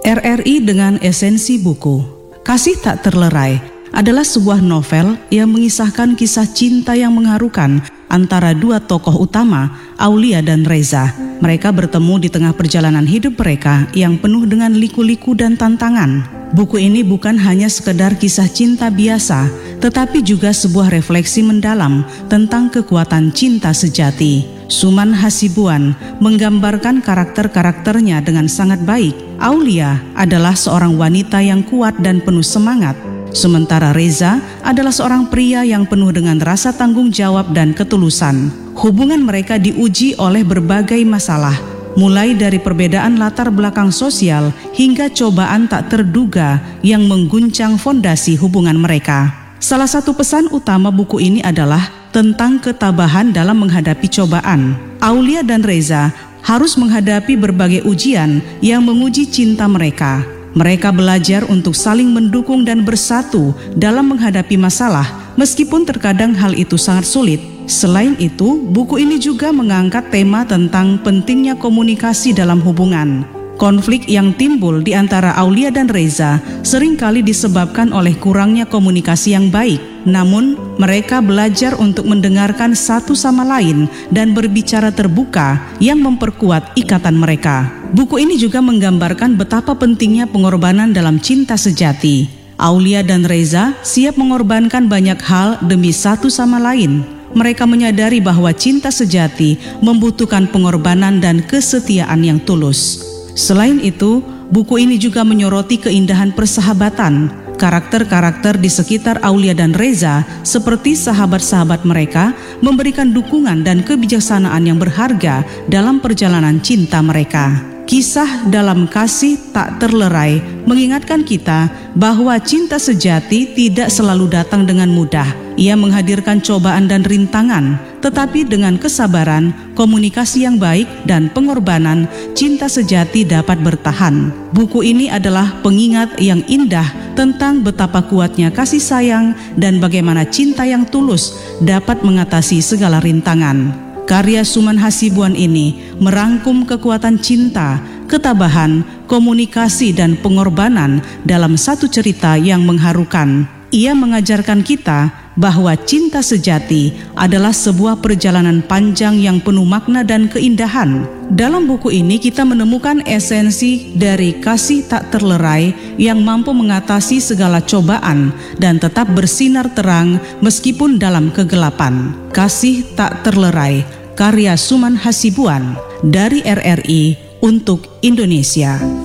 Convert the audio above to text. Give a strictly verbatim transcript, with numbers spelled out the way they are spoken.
R R I dengan esensi buku. Kasih Tak Terlerai adalah sebuah novel yang mengisahkan kisah cinta yang mengharukan antara dua tokoh utama, Aulia dan Reza. Mereka bertemu di tengah perjalanan hidup mereka yang penuh dengan liku-liku dan tantangan. Buku ini bukan hanya sekedar kisah cinta biasa, tetapi juga sebuah refleksi mendalam tentang kekuatan cinta sejati. Suman Hasibuan menggambarkan karakter-karakternya dengan sangat baik. Aulia adalah seorang wanita yang kuat dan penuh semangat, sementara Reza adalah seorang pria yang penuh dengan rasa tanggung jawab dan ketulusan. Hubungan mereka diuji oleh berbagai masalah, mulai dari perbedaan latar belakang sosial hingga cobaan tak terduga yang mengguncang fondasi hubungan mereka. Salah satu pesan utama buku ini adalah tentang ketabahan dalam menghadapi cobaan. Aulia dan Reza harus menghadapi berbagai ujian yang menguji cinta mereka. Mereka belajar untuk saling mendukung dan bersatu dalam menghadapi masalah, meskipun terkadang hal itu sangat sulit. Selain itu, buku ini juga mengangkat tema tentang pentingnya komunikasi dalam hubungan. Konflik yang timbul di antara Aulia dan Reza seringkali disebabkan oleh kurangnya komunikasi yang baik. Namun, mereka belajar untuk mendengarkan satu sama lain dan berbicara terbuka yang memperkuat ikatan mereka. Buku ini juga menggambarkan betapa pentingnya pengorbanan dalam cinta sejati. Aulia dan Reza siap mengorbankan banyak hal demi satu sama lain. Mereka menyadari bahwa cinta sejati membutuhkan pengorbanan dan kesetiaan yang tulus. Selain itu, buku ini juga menyoroti keindahan persahabatan. Karakter-karakter di sekitar Aulia dan Reza, seperti sahabat-sahabat mereka, memberikan dukungan dan kebijaksanaan yang berharga dalam perjalanan cinta mereka. Kisah dalam Kasih Tak Terlerai mengingatkan kita bahwa cinta sejati tidak selalu datang dengan mudah. Ia menghadirkan cobaan dan rintangan, tetapi dengan kesabaran, komunikasi yang baik, dan pengorbanan, cinta sejati dapat bertahan. Buku ini adalah pengingat yang indah tentang betapa kuatnya kasih sayang dan bagaimana cinta yang tulus dapat mengatasi segala rintangan. Karya Suman Hasibuan ini merangkum kekuatan cinta, ketabahan, komunikasi, dan pengorbanan dalam satu cerita yang mengharukan. Ia mengajarkan kita bahwa cinta sejati adalah sebuah perjalanan panjang yang penuh makna dan keindahan. Dalam buku ini kita menemukan esensi dari kasih tak terlerai yang mampu mengatasi segala cobaan dan tetap bersinar terang meskipun dalam kegelapan. Kasih Tak Terlerai, karya Suman Hasibuan dari R R I untuk Indonesia.